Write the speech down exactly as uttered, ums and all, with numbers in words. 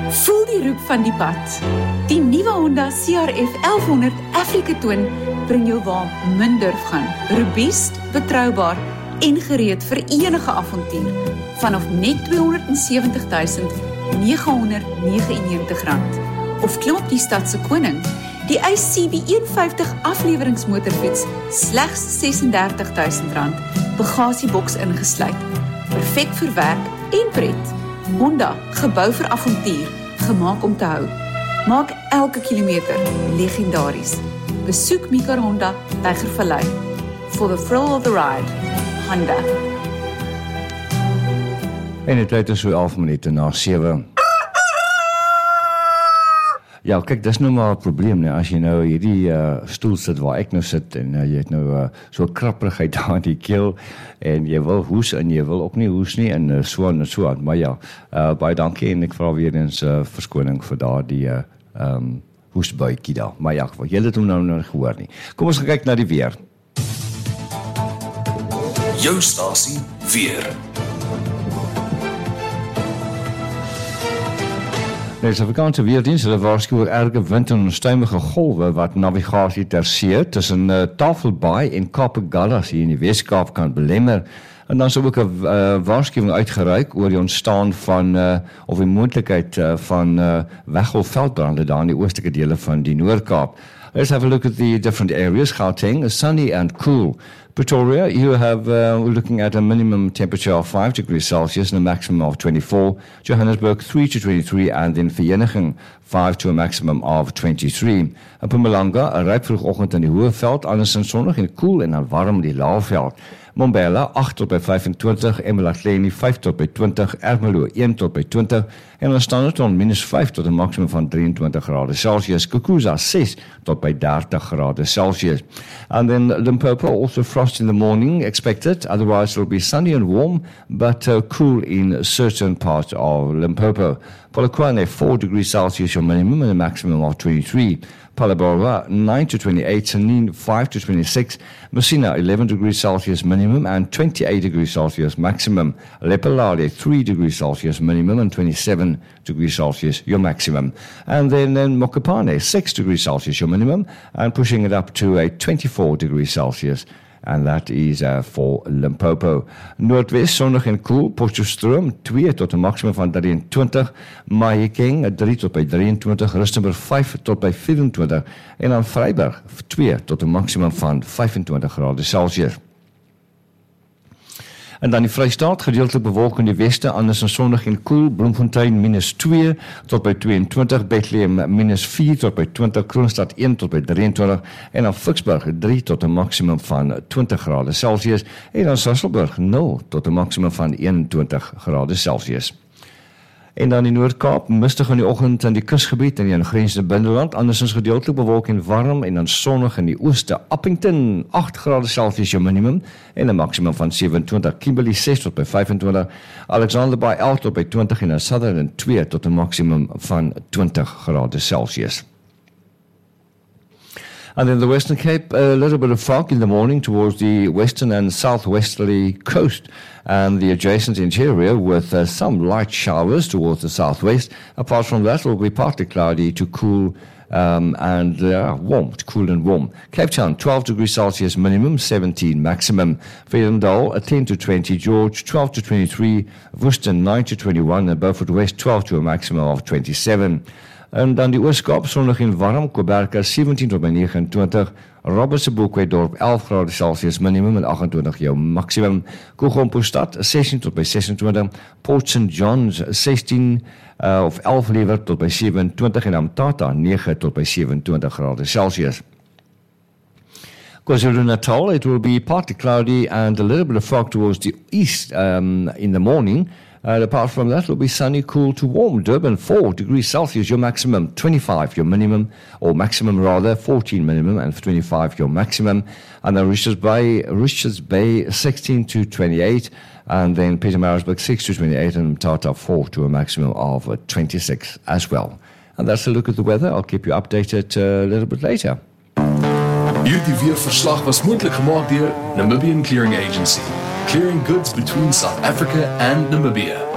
Voel die roep van die pad. Die nuwe Honda C R F elf honderd Africa Twin bring jou waar min durf gaan. Robuust, betroubaar en gereed vir enige avontuur. Vanaf net tweehonderd sewentig duisend negenhonderd negenennegentig rand. Of klim op die stadse koning. Die I C B honderdvyftig afleweringsmotorfiets slegs ses en dertig duisend rand. Bagasieboks ingesluit. Perfek vir werk en pret. Honda, gebou vir avontuur, gemaak om te hou. Maak elke kilometer legendaries. Besoek Mekar Honda, Tygervallei. For the thrill of the ride. Honda. En die tyd is so elf minute na sewe. Ja, kyk, dis nou maar 'n probleem, nee, as jy nou hierdie uh, stoel sit waar ek nou sit, en uh, jy het nou uh, so krapperigheid daar in die keel, en jy wil hoes, en jy wil ook nie hoes nie, en uh, so en so aan, maar ja, uh, baie dankie, en ek vra weer eens uh, verskoning vir daar die uh, um, hoesbuikie daar, maar ja, jy het hom nou nog gehoor nie. Kom ons gaan kyk na die weer. Jou stasie weer. Nee, die Suid-Afrikaanse Weerdienste hulle waarsku oor erge wind en onstuimige golwe wat navigasie ter see tussen uh, Tafelbaai en Kaapstad hier in die Weskaap kan belemmer. En dan is ook 'n uh, waarskuwing uitgereik oor die ontstaan van uh, of die moontlikheid uh, van uh, weggolfveldbrande daar in die oostelike dele van die Noord-Kaap. Let's have a look at the different areas. Gauteng is sunny and cool. Pretoria, you have, uh, we're looking at a minimum temperature of five degrees Celsius and a maximum of twenty-four. Johannesburg, three to twenty-three, and in Vereeniging, five to a maximum of twenty-three. En Mpumalanga, 'n ryp vroegoggend in die Hoëveld, andersins sonnig en koel en dan warm in die Laagveld. Mbombela, agt tot by vyfentwintig, eMalahleni, vyf tot by twintig, Ermelo, een tot by twintig, en dan Standerton, minus vyf tot 'n maximum van drieëntwintig grade Celsius, Kukuza, ses tot by dertig grade Celsius. And then Limpopo, also frost in the morning expected, otherwise it will be sunny and warm, but uh, cool in certain parts of Limpopo. Polokwane, four degrees Celsius, your minimum, and a maximum of twenty-three. Palabora, nine to twenty-eight, Sanin, five to twenty-six, Messina, eleven degrees Celsius minimum and twenty-eight degrees Celsius maximum. Lepelade, three degrees Celsius minimum and twenty-seven degrees Celsius your maximum. And then in Mokopane, six degrees Celsius your minimum and pushing it up to a twenty-four degrees Celsius. And that is uh, for Limpopo. Noordwest, zonnig en koel, Potchefstroom, twee tot een maximum van drieëntwintig, Mahikeng, drie tot bij drieëntwintig, Rustenburg, vyf tot bij vyfentwintig, en dan Vryburg, twee tot een maximum van vyfentwintig grade Celsius. En dan die Vrystaat, gedeeltelik bewolk in die weste, anders en sonnig en koel, Bloemfontein minus twee tot by tweeëntwintig, Bethlehem minus vier tot by twintig, Kroonstad een tot by drieëntwintig, en dan Ficksburg drie tot een maximum van twintig grade Celsius, en dan Sasolburg nul tot een maximum van eenentwintig grade Celsius. En dan die Noord-Kaap, mistig in die oggend in die kusgebied en die aangrensende binneland, andersins gedeeltelik bewolk en warm en dan sonnig in die ooste. Appington, agt grade Celsius jou minimum en 'n maximum van sewenentwintig. Kimberley, ses tot by vyfentwintig. Alexander Bay, elf tot by twintig en dan Sutherland, twee tot 'n maximum van twintig grade Celsius. And in the Western Cape, a little bit of fog in the morning towards the western and southwesterly coast and the adjacent interior with uh, some light showers towards the southwest. Apart from that, it will be partly cloudy to cool um, and uh, warm, to cool and warm. Cape Town, twelve degrees Celsius minimum, seventeen maximum. Vredendal, ten to twenty. George, twelve to twenty-three. Woeston, nine to twenty-one. And Beaufort West, twelve to a maximum of twenty-seven. En dan die Ooskaap, sonnig en warm, Koberka sewentien tot by negenentwintig, Robertse Boekwedorp elf grade Celsius minimum en agentwintig jou maximum, Kogompostad sestien tot by sesentwintig, Port Saint John's sestien uh, of elf liewer tot by sewenentwintig en Amtata nege tot by sewenentwintig grade Celsius. KwaZulu-Natal, it will be partly cloudy and a little bit of fog towards the east um, in the morning. Uh, apart from that, it will be sunny, cool to warm. Durban, four degrees Celsius, your maximum, twenty-five your minimum, or maximum rather, fourteen minimum, and twenty-five your maximum. And then Richards Bay, Richards Bay, sixteen to twenty-eight, and then Pietermaritzburg, six to twenty-eight, and Tata, four to a maximum of uh, twenty-six as well. And that's a look at the weather. I'll keep you updated uh, a little bit later. Hierdie weerverslag was moontlik gemaak deur Namibian Clearing Agency, clearing goods between South Africa and Namibia.